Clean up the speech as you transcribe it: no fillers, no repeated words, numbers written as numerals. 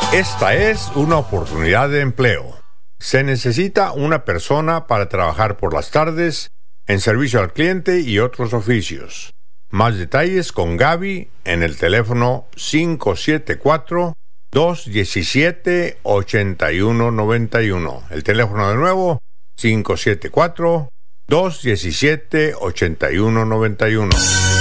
Esta es una oportunidad de empleo. Se necesita una persona para trabajar por las tardes en servicio al cliente y otros oficios. Más detalles con Gaby en el teléfono 574-217-8191. El teléfono de nuevo, 574-217-8191.